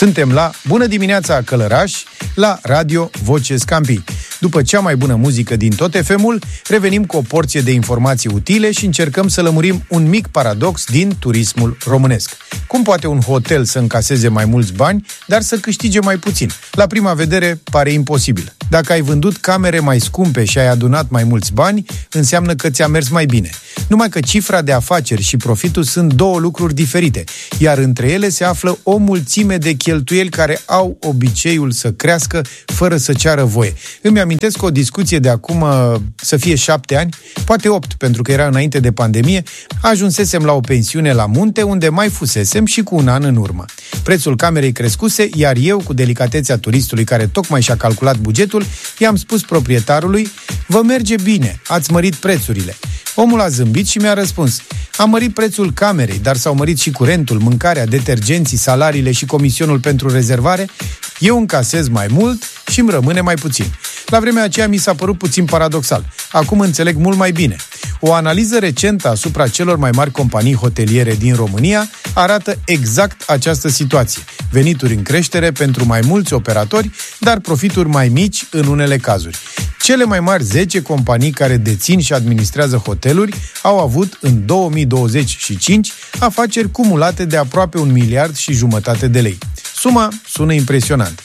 Suntem la Bună dimineața Călăraș, la Radio Voce Scampii. După cea mai bună muzică din tot FM-ul, revenim cu o porție de informații utile și încercăm să lămurim un mic paradox din turismul românesc. Cum poate un hotel să încaseze mai mulți bani, dar să câștige mai puțin? La prima vedere, pare imposibil. Dacă ai vândut camere mai scumpe și ai adunat mai mulți bani, înseamnă că ți-a mers mai bine. Numai că cifra de afaceri și profitul sunt două lucruri diferite, iar între ele se află o mulțime de cheltuieli care au obiceiul să crească fără să ceară voie. Îmi amintesc o discuție de acum să fie 7 ani, poate 8, pentru că era înainte de pandemie, ajunsesem la o pensiune la munte unde mai fusesem și cu un an în urmă. Prețul camerei crescuse, iar eu, cu delicatețea turistului care tocmai și-a calculat bugetul, i-am spus proprietarului: vă merge bine, ați mărit prețurile. Omul a zâmbit și mi-a răspuns: am mărit prețul camerei, dar s-au mărit și curentul, mâncarea, detergenții, salariile și comisionul pentru rezervare. Eu încasez mai mult și îmi rămâne mai puțin. La vremea aceea mi s-a părut puțin paradoxal. Acum înțeleg mult mai bine. O analiză recentă asupra celor mai mari companii hoteliere din România arată exact această situație. Venituri în creștere pentru mai mulți operatori, dar profituri mai mici în unele cazuri. Cele mai mari 10 companii care dețin și administrează hoteluri au avut în 2025 afaceri cumulate de aproape 1,5 miliarde de lei. Suma sună impresionant.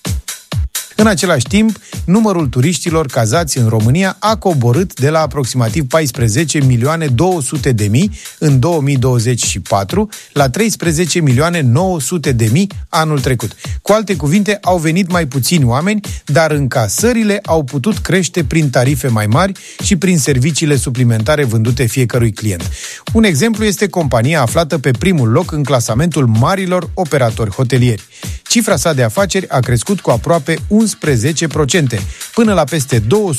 În același timp, numărul turiștilor cazați în România a coborât de la aproximativ 14.200.000 în 2024 la 13.900.000 anul trecut. Cu alte cuvinte, au venit mai puțini oameni, dar încasările au putut crește prin tarife mai mari și prin serviciile suplimentare vândute fiecărui client. Un exemplu este compania aflată pe primul loc în clasamentul marilor operatori hotelieri. Cifra sa de afaceri a crescut cu aproape 11%, până la peste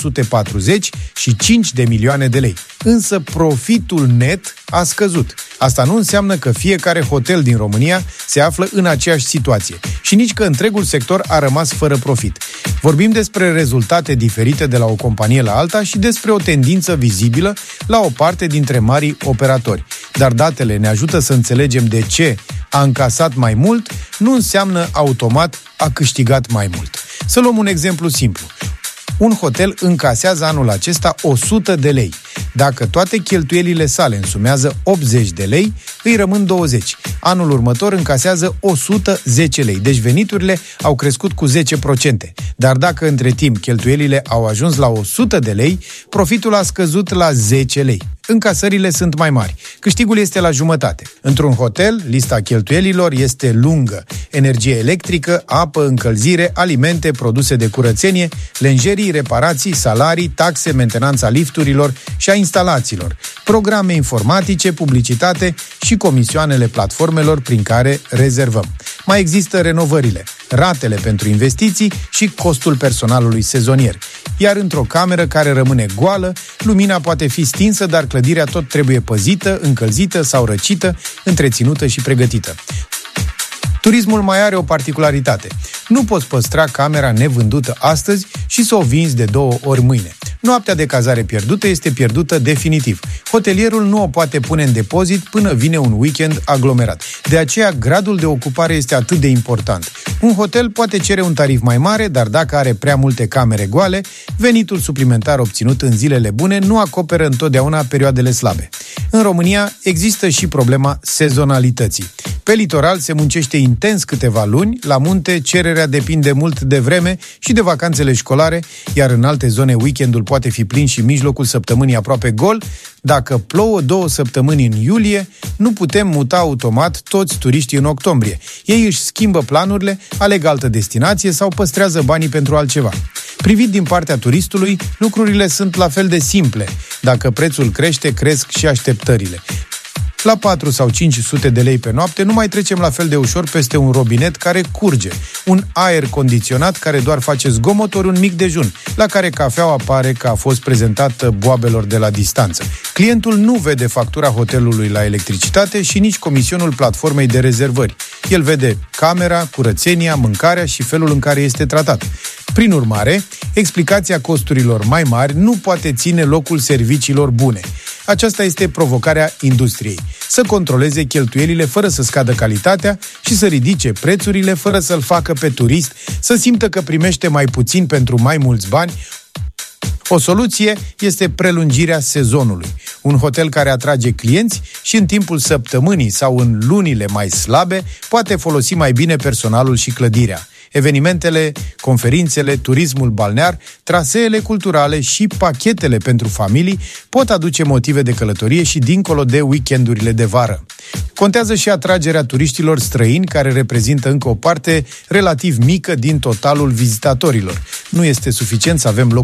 245 de milioane de lei. Însă profitul net a scăzut. Asta nu înseamnă că fiecare hotel din România se află în aceeași situație și nici că întregul sector a rămas fără profit. Vorbim despre rezultate diferite de la o companie la alta și despre o tendință vizibilă la o parte dintre marii operatori. Dar datele ne ajută să înțelegem de ce a încasat mai mult nu înseamnă automat a câștigat mai mult. Să luăm un exemplu simplu. Un hotel încasează anul acesta 100 de lei. Dacă toate cheltuielile sale însumează 80 de lei, îi rămân 20. Anul următor încasează 110 lei, deci veniturile au crescut cu 10%. Dar dacă între timp cheltuielile au ajuns la 100 de lei, profitul a scăzut la 10 lei. Încasările sunt mai mari. Câștigul este la jumătate. Într-un hotel, lista cheltuielilor este lungă. Energie electrică, apă, încălzire, alimente, produse de curățenie, lenjerii, reparații, salarii, taxe, mentenanța lifturilor și a instalațiilor, programe informatice, publicitate și comisioanele platformelor prin care rezervăm. Mai există renovările, ratele pentru investiții și costul personalului sezonier. Iar într-o cameră care rămâne goală, lumina poate fi stinsă, dar clădirea tot trebuie păzită, încălzită sau răcită, întreținută și pregătită. Turismul mai are o particularitate. Nu poți păstra camera nevândută astăzi și să o vinzi de 2 ori mâine. Noaptea de cazare pierdută este pierdută definitiv. Hotelierul nu o poate pune în depozit până vine un weekend aglomerat. De aceea, gradul de ocupare este atât de important. Un hotel poate cere un tarif mai mare, dar dacă are prea multe camere goale, venitul suplimentar obținut în zilele bune nu acoperă întotdeauna perioadele slabe. În România există și problema sezonalității. Pe litoral se muncește intens câteva luni, la munte cererea depinde mult de vreme și de vacanțele școlare, iar în alte zone weekendul poate fi plin și mijlocul săptămânii aproape gol. Dacă plouă 2 săptămâni în iulie, nu putem muta automat toți turiștii în octombrie. Ei își schimbă planurile, aleg altă destinație sau păstrează banii pentru altceva. Privit din partea turistului, lucrurile sunt la fel de simple. Dacă prețul crește, cresc și așteptările. La 4 sau 500 de lei pe noapte nu mai trecem la fel de ușor peste un robinet care curge, un aer condiționat care doar face zgomot ori un mic dejun, la care cafeaua pare că a fost prezentată boabelor de la distanță. Clientul nu vede factura hotelului la electricitate și nici comisionul platformei de rezervări. El vede camera, curățenia, mâncarea și felul în care este tratat. Prin urmare, explicația costurilor mai mari nu poate ține locul serviciilor bune. Aceasta este provocarea industriei. Să controleze cheltuielile fără să scadă calitatea și să ridice prețurile fără să-l facă pe turist să simtă că primește mai puțin pentru mai mulți bani. O soluție este prelungirea sezonului. Un hotel care atrage clienți și în timpul săptămânii sau în lunile mai slabe poate folosi mai bine personalul și clădirea. Evenimentele, conferințele, turismul balnear, traseele culturale și pachetele pentru familii pot aduce motive de călătorie și dincolo de weekendurile de vară. Contează și atragerea turiștilor străini, care reprezintă încă o parte relativ mică din totalul vizitatorilor. Nu este suficient să avem